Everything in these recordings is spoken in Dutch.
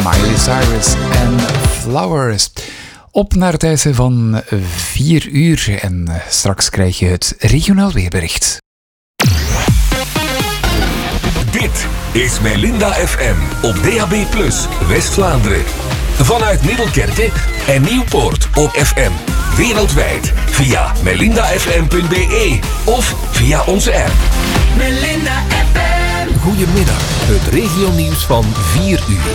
Miley Cyrus en Flowers. Op naar het einde van 4 uur en straks krijg je het regionaal weerbericht. Dit is Melinda FM op DAB+ West-Vlaanderen. Vanuit Middelkerke en Nieuwpoort op FM. Wereldwijd via melindafm.be of via onze app. Melinda FM. Goedemiddag, het regionieuws van 4 uur.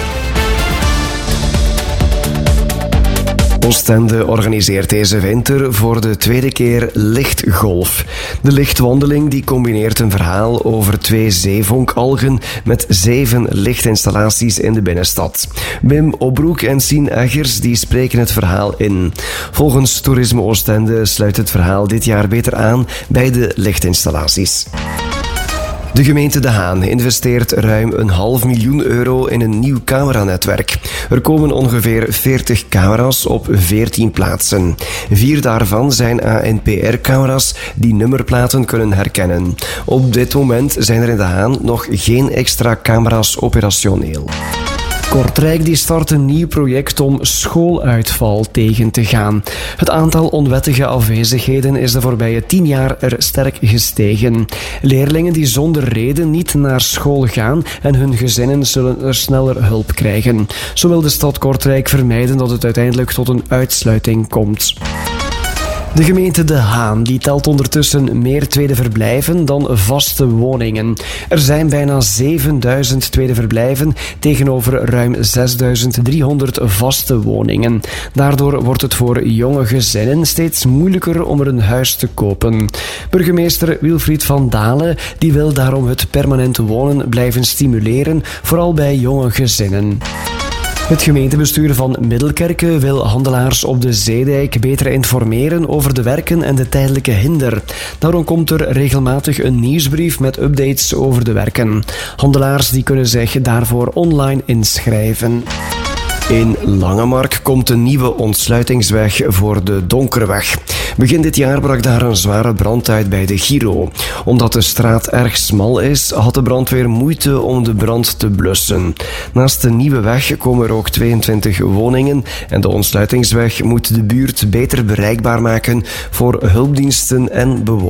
Oostende organiseert deze winter voor de tweede keer Lichtgolf. De lichtwandeling die combineert een verhaal over 2 zeevonkalgen met 7 lichtinstallaties in de binnenstad. Wim Obroek en Sien Eggers die spreken het verhaal in. Volgens Toerisme Oostende sluit het verhaal dit jaar beter aan bij de lichtinstallaties. De gemeente De Haan investeert ruim €500.000 in een nieuw cameranetwerk. Er komen ongeveer 40 camera's op 14 plaatsen. 4 daarvan zijn ANPR-camera's die nummerplaten kunnen herkennen. Op dit moment zijn er in De Haan nog geen extra camera's operationeel. Kortrijk die start een nieuw project om schooluitval tegen te gaan. Het aantal onwettige afwezigheden is de voorbije 10 jaar er sterk gestegen. Leerlingen die zonder reden niet naar school gaan en hun gezinnen zullen er sneller hulp krijgen. Zo wil de stad Kortrijk vermijden dat het uiteindelijk tot een uitsluiting komt. De gemeente De Haan die telt ondertussen meer tweede verblijven dan vaste woningen. Er zijn bijna 7.000 tweede verblijven tegenover ruim 6.300 vaste woningen. Daardoor wordt het voor jonge gezinnen steeds moeilijker om er een huis te kopen. Burgemeester Wilfried van Dalen die wil daarom het permanent wonen blijven stimuleren, vooral bij jonge gezinnen. Het gemeentebestuur van Middelkerke wil handelaars op de Zeedijk beter informeren over de werken en de tijdelijke hinder. Daarom komt er regelmatig een nieuwsbrief met updates over de werken. Handelaars die kunnen zich daarvoor online inschrijven. In Langemark komt een nieuwe ontsluitingsweg voor de Donkerweg. Begin dit jaar brak daar een zware brand uit bij de Giro. Omdat de straat erg smal is, had de brandweer moeite om de brand te blussen. Naast de nieuwe weg komen er ook 22 woningen en de ontsluitingsweg moet de buurt beter bereikbaar maken voor hulpdiensten en bewoners.